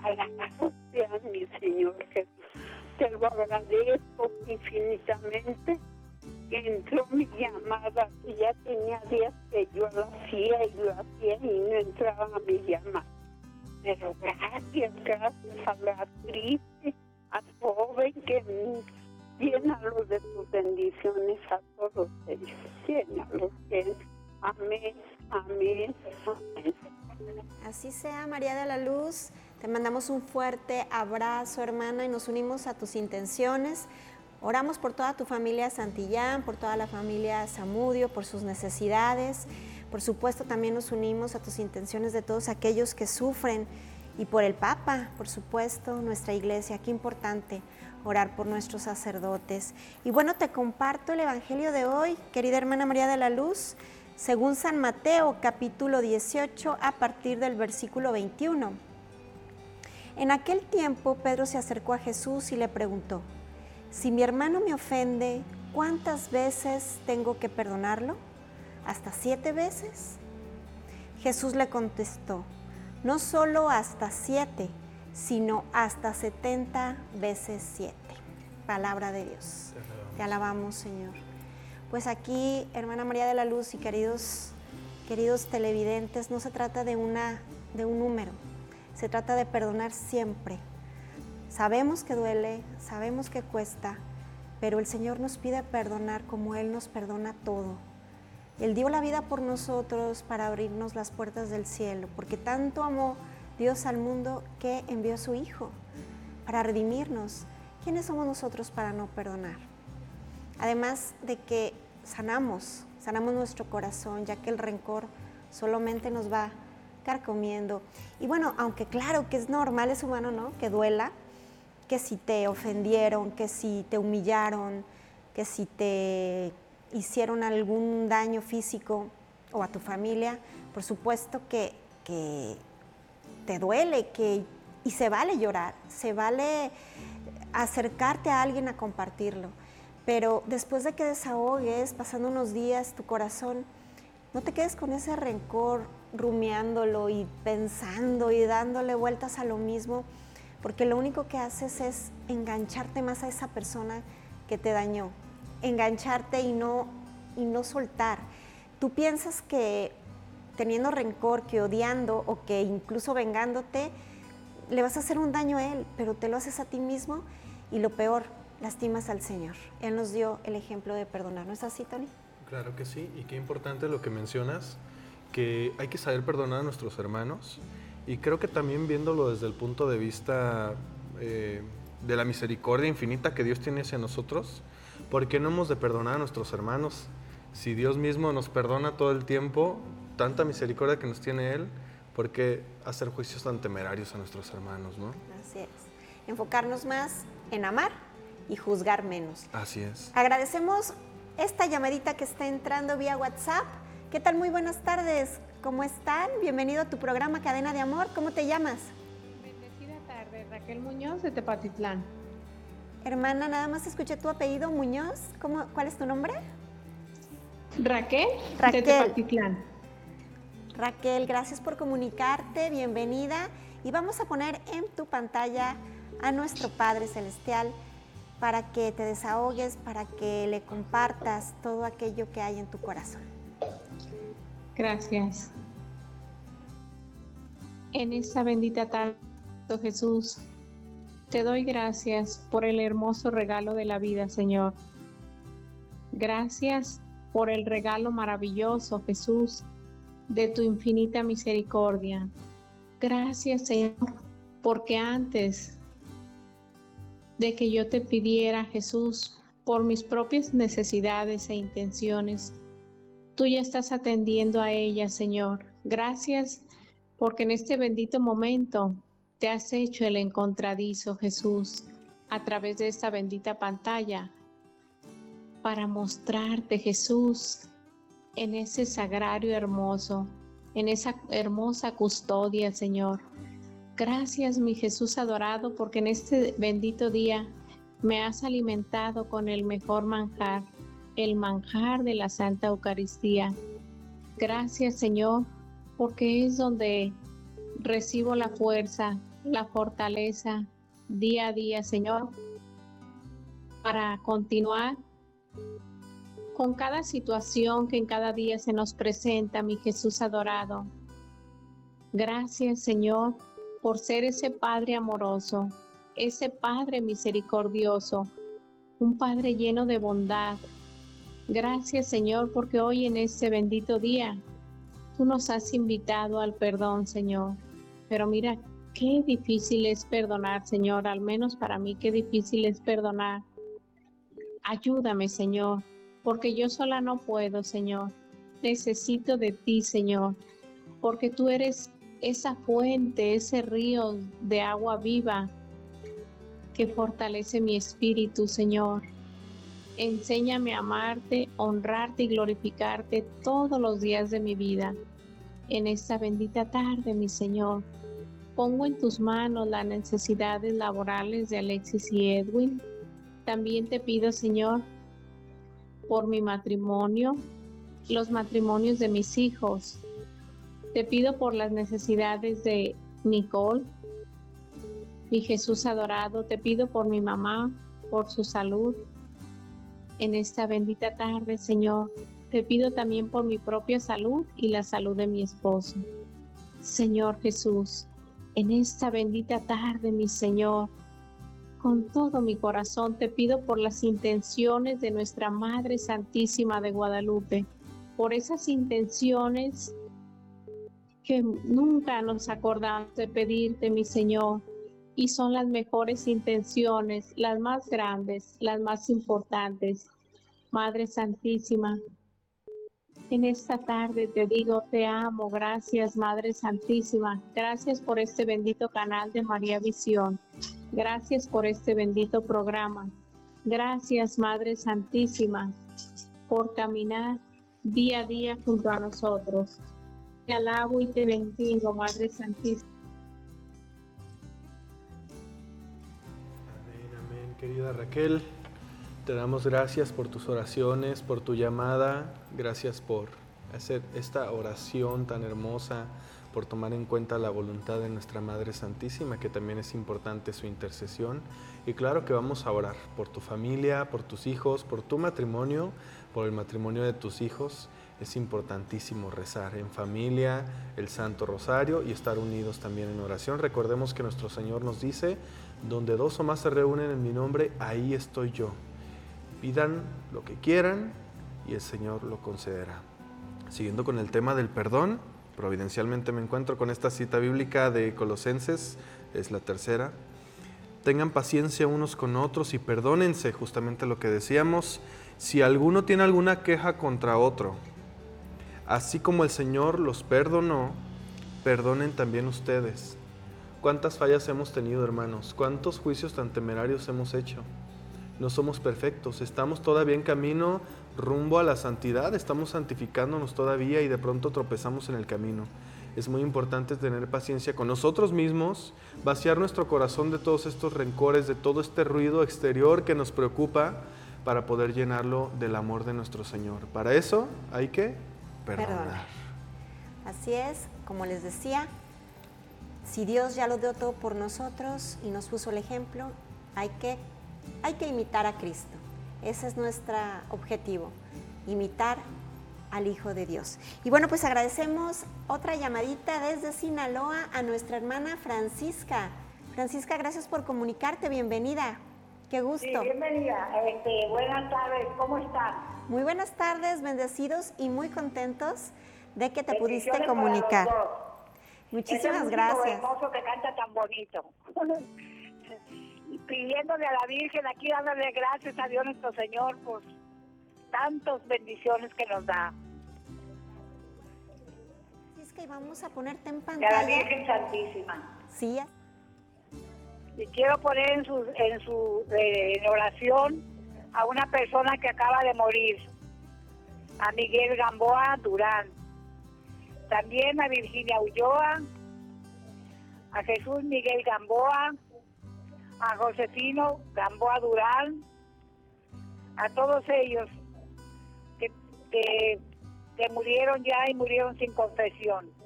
Gracias, mi Señor Jesús. Te lo agradezco infinitamente. Entró mi llamada, que ya tenía días que yo lo hacía y no entraba mi llamada. Pero gracias a la actriz, al joven, que llénalos de tus bendiciones a todos ellos. Llénalos de él. Amén, amén, amén. Así sea, María de la Luz. Te mandamos un fuerte abrazo, hermana, y nos unimos a tus intenciones. Oramos por toda tu familia Santillán, por toda la familia Zamudio, por sus necesidades. Por supuesto, también nos unimos a tus intenciones de todos aquellos que sufren y por el Papa, por supuesto, nuestra iglesia. Qué importante orar por nuestros sacerdotes. Y bueno, te comparto el evangelio de hoy, querida hermana María de la Luz, según San Mateo, capítulo 18, a partir del versículo 21. En aquel tiempo, Pedro se acercó a Jesús y le preguntó: si mi hermano me ofende, ¿cuántas veces tengo que perdonarlo? ¿Hasta 7 veces? Jesús le contestó: no solo hasta 7, sino hasta 70 veces 7. Palabra de Dios. Te alabamos, Señor. Pues aquí, hermana María de la Luz y queridos televidentes, no se trata de un número, se trata de perdonar siempre. Sabemos que duele, sabemos que cuesta, pero el Señor nos pide perdonar como Él nos perdona todo. Él dio la vida por nosotros para abrirnos las puertas del cielo, porque tanto amó Dios al mundo que envió a su Hijo para redimirnos. ¿Quiénes somos nosotros para no perdonar? Además de que sanamos nuestro corazón, ya que el rencor solamente nos va carcomiendo. Y bueno, aunque claro que es normal, es humano, ¿no?, que duela, que si te ofendieron, que si te humillaron, que si te hicieron algún daño físico o a tu familia, por supuesto que te duele, y se vale llorar, se vale acercarte a alguien a compartirlo. Pero después de que desahogues, pasando unos días tu corazón, no te quedes con ese rencor rumiándolo y pensando y dándole vueltas a lo mismo, porque lo único que haces es engancharte más a esa persona que te dañó, engancharte y no soltar. Tú piensas que teniendo rencor, que odiando o que incluso vengándote, le vas a hacer un daño a él, pero te lo haces a ti mismo y lo peor, lastimas al Señor. Él nos dio el ejemplo de perdonar. ¿No es así, Tony? Claro que sí, y qué importante lo que mencionas, que hay que saber perdonar a nuestros hermanos, y creo que también viéndolo desde el punto de vista de la misericordia infinita que Dios tiene hacia nosotros, ¿por qué no hemos de perdonar a nuestros hermanos? Si Dios mismo nos perdona todo el tiempo, tanta misericordia que nos tiene Él, ¿por qué hacer juicios tan temerarios a nuestros hermanos, no? Así es. Enfocarnos más en amar y juzgar menos. Así es. Agradecemos esta llamadita que está entrando vía WhatsApp. ¿Qué tal? Muy buenas tardes. ¿Cómo están? Bienvenido a tu programa Cadena de Amor. ¿Cómo te llamas? Bendecida tarde, Raquel Muñoz de Tepatitlán. Hermana, nada más escuché tu apellido, Muñoz. ¿Cuál es tu nombre? Raquel de Raquel. Tepatitlán. Raquel, gracias por comunicarte. Bienvenida. Y vamos a poner en tu pantalla a nuestro Padre Celestial para que te desahogues, para que le compartas todo aquello que hay en tu corazón. Gracias. En esta bendita tarde, Jesús, te doy gracias por el hermoso regalo de la vida, Señor. Gracias por el regalo maravilloso, Jesús, de tu infinita misericordia. Gracias, Señor, porque antes de que yo te pidiera, Jesús, por mis propias necesidades e intenciones, tú ya estás atendiendo a ellas, Señor. Gracias porque en este bendito momento te has hecho el encontradizo, Jesús, a través de esta bendita pantalla, para mostrarte, Jesús, en ese sagrario hermoso, en esa hermosa custodia, Señor. Gracias, mi Jesús adorado, porque en este bendito día me has alimentado con el mejor manjar, el manjar de la Santa Eucaristía. Gracias, Señor, porque es donde recibo la fuerza la fortaleza día a día, Señor, para continuar con cada situación que en cada día se nos presenta, mi Jesús adorado. Gracias, Señor, por ser ese Padre amoroso, ese Padre misericordioso, un Padre lleno de bondad. Gracias, Señor, porque hoy en este bendito día tú nos has invitado al perdón, Señor. Pero mira, qué difícil es perdonar, Señor, al menos para mí, qué difícil es perdonar. Ayúdame, Señor, porque yo sola no puedo, Señor. Necesito de ti, Señor, porque tú eres esa fuente, ese río de agua viva que fortalece mi espíritu, Señor. Enséñame a amarte, honrarte y glorificarte todos los días de mi vida. En esta bendita tarde, mi Señor, pongo en tus manos las necesidades laborales de Alexis y Edwin. También te pido, Señor, por mi matrimonio, los matrimonios de mis hijos. Te pido por las necesidades de Nicole, mi Jesús adorado. Te pido por mi mamá, por su salud. En esta bendita tarde, Señor, te pido también por mi propia salud y la salud de mi esposo. Señor Jesús, en esta bendita tarde, mi Señor, con todo mi corazón te pido por las intenciones de nuestra Madre Santísima de Guadalupe, por esas intenciones que nunca nos acordamos de pedirte, mi Señor, y son las mejores intenciones, las más grandes, las más importantes. Madre Santísima, en esta tarde te digo, te amo. Gracias, Madre Santísima. Gracias por este bendito canal de María Visión. Gracias por este bendito programa. Gracias, Madre Santísima, por caminar día a día junto a nosotros. Te alabo y te bendigo, Madre Santísima. Amén, amén, querida Raquel. Te damos gracias por tus oraciones, por tu llamada. Gracias por hacer esta oración tan hermosa, por tomar en cuenta la voluntad de nuestra Madre Santísima, que también es importante su intercesión. Y claro que vamos a orar por tu familia, por tus hijos, por tu matrimonio, por el matrimonio de tus hijos. Es importantísimo rezar en familia, el Santo Rosario y estar unidos también en oración. Recordemos que nuestro Señor nos dice, donde dos o más se reúnen en mi nombre, ahí estoy yo. Pidan lo que quieran y el Señor lo concederá. Siguiendo con el tema del perdón, providencialmente me encuentro con esta cita bíblica de Colosenses, es la tercera. Tengan paciencia unos con otros y perdónense, justamente lo que decíamos, si alguno tiene alguna queja contra otro. Así como el Señor los perdonó, perdonen también ustedes. ¿Cuántas fallas hemos tenido, hermanos? ¿Cuántos juicios tan temerarios hemos hecho? No somos perfectos, estamos todavía en camino rumbo a la santidad, estamos santificándonos todavía y de pronto tropezamos en el camino. Es muy importante tener paciencia con nosotros mismos, vaciar nuestro corazón de todos estos rencores, de todo este ruido exterior que nos preocupa, para poder llenarlo del amor de nuestro Señor. Para eso hay que perdonar. Así es, como les decía, si Dios ya lo dio todo por nosotros y nos puso el ejemplo, hay que imitar a Cristo. Ese es nuestro objetivo, imitar al Hijo de Dios. Y bueno, pues agradecemos otra llamadita desde Sinaloa a nuestra hermana Francisca. Francisca, gracias por comunicarte, bienvenida. Qué gusto. Sí, bienvenida. Buenas tardes, ¿cómo están? Muy buenas tardes, bendecidos y muy contentos de que te pudiste comunicar. Muchísimas gracias. Es hermoso que canta tan bonito. Pidiéndole a la Virgen, aquí dándole gracias a Dios nuestro Señor por tantas bendiciones que nos da. Es que vamos a ponerte en Y a pantalla. la Virgen Santísima. Sí. Y quiero poner en oración a una persona que acaba de morir, a Miguel Gamboa Durán, también a Virginia Ulloa, a Jesús Miguel Gamboa, a Josefino Gamboa Durán, a todos ellos que murieron ya y murieron sin confesión.